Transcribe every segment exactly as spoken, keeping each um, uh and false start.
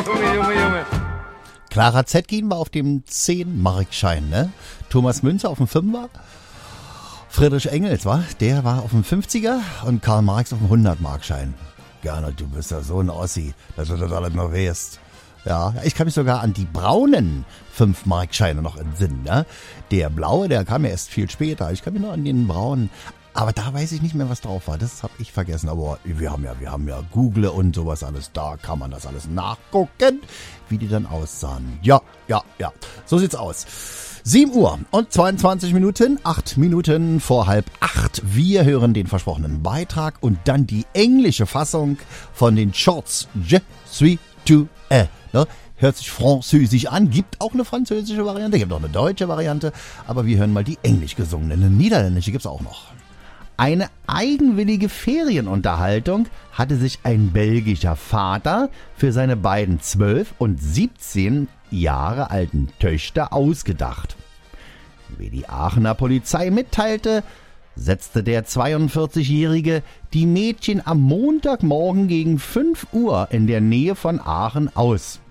Junge, Junge, Junge. Clara Zetkin war auf dem zehn-Mark-Schein, ne? Thomas Münzer auf dem Fünfer. Friedrich Engels, war, der war auf dem fünfziger und Karl Marx auf dem hundert-Mark-Schein. Gernot, du bist ja so ein Ossi, dass du das alles noch weißt. Ja, ich kann mich sogar an die braunen fünf-Mark-Scheine noch entsinnen. Ne? Der blaue, der kam ja erst viel später. Ich kann mich noch an den braunen, aber da weiß ich nicht mehr, was drauf war. Das habe ich vergessen. Aber wir haben ja, wir haben ja Google und sowas alles. Da kann man das alles nachgucken, wie die dann aussahen. Ja, ja, ja. So sieht's aus. sieben Uhr und zweiundzwanzig Minuten, acht Minuten vor halb acht. Wir hören den versprochenen Beitrag und dann die englische Fassung von den Shorts. Je suis tu es. Ne? Hört sich französisch an, gibt auch eine französische Variante, gibt auch eine deutsche Variante, aber wir hören mal die englisch gesungene. Eine niederländische gibt's auch noch. Eine eigenwillige Ferienunterhaltung hatte sich ein belgischer Vater für seine beiden zwölf und siebzehn Jahre alten Töchter ausgedacht. Wie die Aachener Polizei mitteilte, setzte der zweiundvierzigjährige die Mädchen am Montagmorgen gegen fünf Uhr in der Nähe von Aachen aus.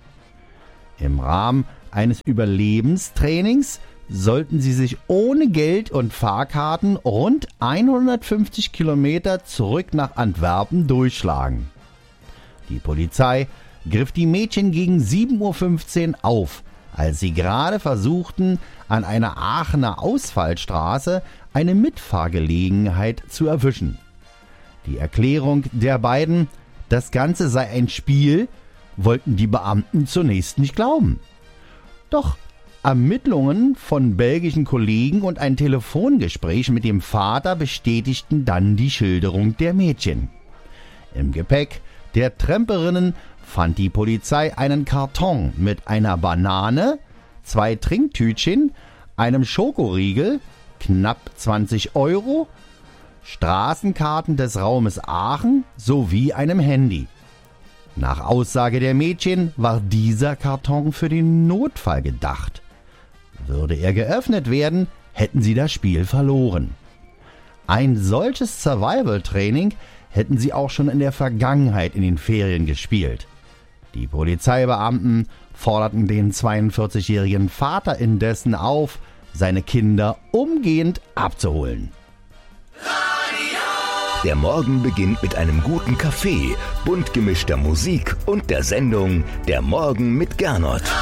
Im Rahmen eines Überlebenstrainings sollten sie sich ohne Geld und Fahrkarten rund hundertfünfzig Kilometer zurück nach Antwerpen durchschlagen. Die Polizei griff die Mädchen gegen sieben Uhr fünfzehn auf, als sie gerade versuchten, an einer Aachener Ausfallstraße eine Mitfahrgelegenheit zu erwischen. Die Erklärung der beiden, das Ganze sei ein Spiel, wollten die Beamten zunächst nicht glauben. Doch Ermittlungen von belgischen Kollegen und ein Telefongespräch mit dem Vater bestätigten dann die Schilderung der Mädchen. Im Gepäck der Tremperinnen fand die Polizei einen Karton mit einer Banane, zwei Trinktütchen, einem Schokoriegel, knapp zwanzig Euro, Straßenkarten des Raumes Aachen sowie einem Handy. Nach Aussage der Mädchen war dieser Karton für den Notfall gedacht. Würde er geöffnet werden, hätten sie das Spiel verloren. Ein solches Survival-Training hätten sie auch schon in der Vergangenheit in den Ferien gespielt. Die Polizeibeamten forderten den zweiundvierzigjährigen Vater indessen auf, seine Kinder umgehend abzuholen. Der Morgen beginnt mit einem guten Kaffee, bunt gemischter Musik und der Sendung Der Morgen mit Gernot.